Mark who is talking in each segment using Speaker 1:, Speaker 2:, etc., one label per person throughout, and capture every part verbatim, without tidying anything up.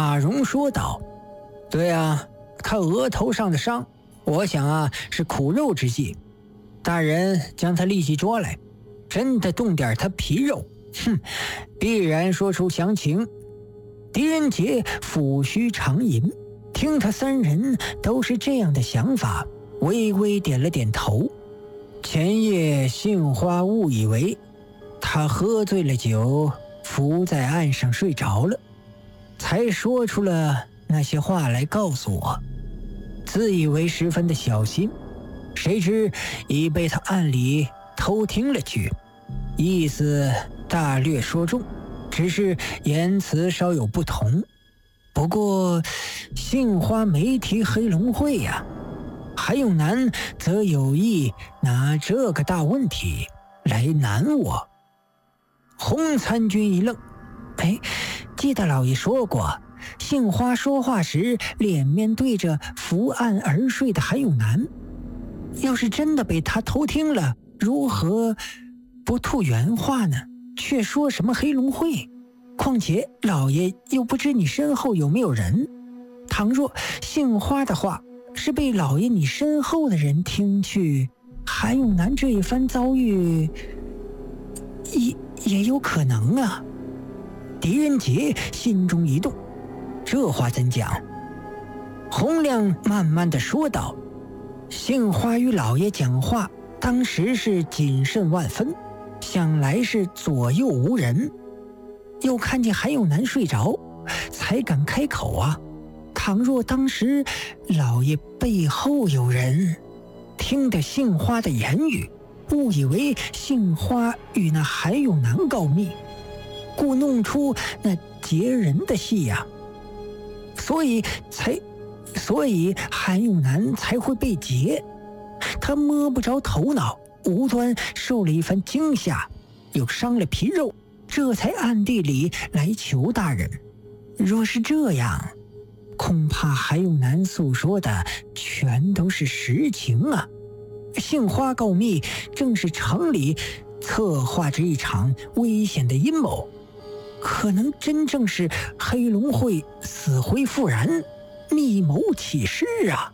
Speaker 1: 马荣说道：对啊，他额头上的伤，我想啊是苦肉之计。大人将他立即捉来，真的动点他皮肉，哼，必然说出详情。狄仁杰抚须长吟，听他三人都是这样的想法，微微点了点头。前夜杏花误以为他喝醉了酒，伏在岸上睡着了，才说出了那些话来告诉我，自以为十分的小心，谁知已被他暗里偷听了去，意思大略说中，只是言辞稍有不同。不过杏花没提黑龙会呀、啊，韩永南则有意拿这个大问题来难我。洪参军一愣，哎，记得老爷说过，杏花说话时脸面对着伏案而睡的韩永南，要是真的被他偷听了，如何不吐原话呢？却说什么黑龙会？况且老爷又不知你身后有没有人，倘若杏花的话是被老爷你身后的人听去，韩永南这一番遭遇也也有可能啊。狄仁杰心中一动，这话怎讲？洪亮慢慢地说道：杏花与老爷讲话当时是谨慎万分，想来是左右无人，又看见韩永南睡着，才敢开口啊。倘若当时老爷背后有人听得杏花的言语，误以为杏花与那韩永南告密，故弄出那劫人的戏呀、啊，所以才所以韩永南才会被劫。他摸不着头脑，无端受了一番惊吓，又伤了皮肉，这才暗地里来求大人。若是这样，恐怕韩永南诉说的全都是实情啊。杏花告密正是城里策划着一场危险的阴谋，可能真正是黑龙会死灰复燃，密谋起事啊。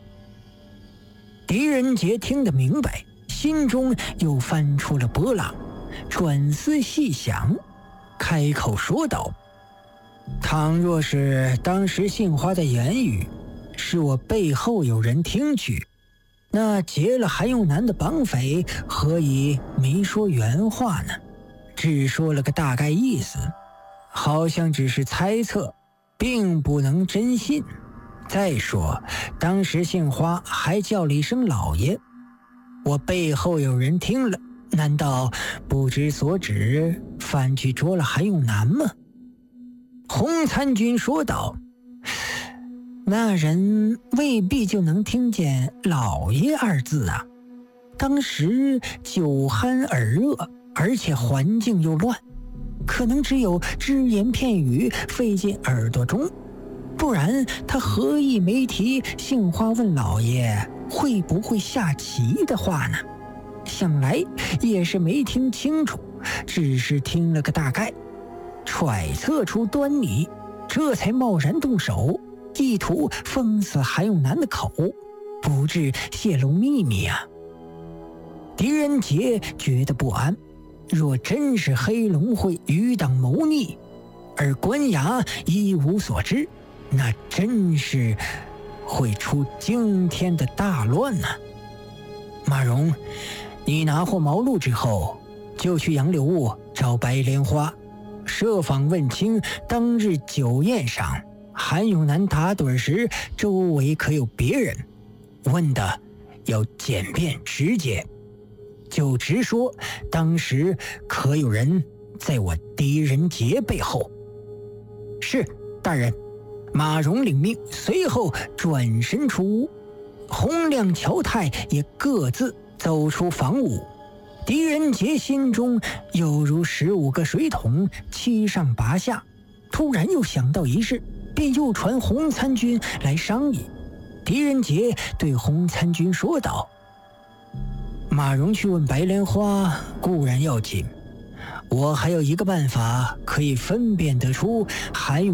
Speaker 1: 狄仁杰听得明白，心中又翻出了波浪，转思细想，开口说道：倘若是当时杏花的言语是我背后有人听去，那劫了韩永南的绑匪何以没说原话呢？只说了个大概意思，好像只是猜测，并不能真信。再说当时杏花还叫了一声老爷，我背后有人听了，难道不知所指，反去捉了韩永南吗？洪参军说道：那人未必就能听见老爷二字啊，当时酒酣耳热，而且环境又乱，可能只有只言片语飞进耳朵中，不然他何意没提杏花问老爷会不会下棋的话呢？想来也是没听清楚，只是听了个大概，揣测出端倪，这才贸然动手，意图封死韩永南的口，不致泄露秘密啊。狄仁杰觉得不安，若真是黑龙会余党谋逆，而官衙一无所知，那真是会出惊天的大乱啊。马荣，你拿获毛路之后，就去杨柳坞找白莲花，设访问清当日酒宴上韩永南打盹时周围可有别人，问的要简便直接，就直说当时可有人在我狄仁杰背后。是，大人。马荣领命，随后转身出屋，洪亮、乔泰也各自走出房屋。狄仁杰心中有如十五个水桶七上八下，突然又想到一事，便又传洪参军来商议。狄仁杰对洪参军说道：马荣去问白莲花固然要紧，我还有一个办法可以分辨得出韩